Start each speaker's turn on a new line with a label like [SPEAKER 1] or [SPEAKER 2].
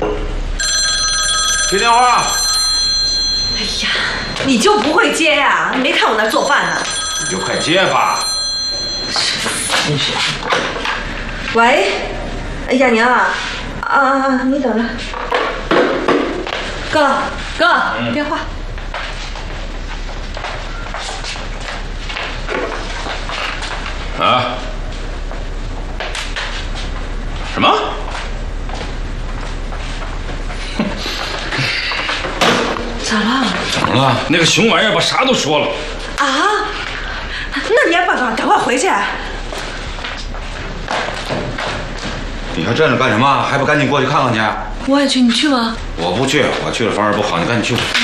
[SPEAKER 1] 接电话。
[SPEAKER 2] 哎呀，你就不会接呀？你没看我那做饭呢？
[SPEAKER 1] 你就快接吧。
[SPEAKER 2] 喂，亚宁啊，你等着。哥，电话。
[SPEAKER 1] 啊？什么？
[SPEAKER 2] 咋了？
[SPEAKER 1] 怎么了？那个熊玩意儿把啥都说了。
[SPEAKER 2] 啊？那你还赶快回去。
[SPEAKER 1] 你还站着干什么？还不赶紧过去看看去？
[SPEAKER 2] 我也去，你去吗？
[SPEAKER 1] 我不去，我去了反而不好。你赶紧去吧。